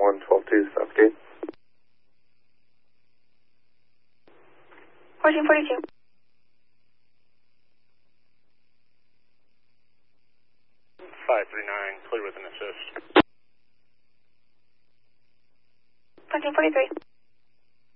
112-2, Southgate. 1442. 539, clear with an assist. 1443.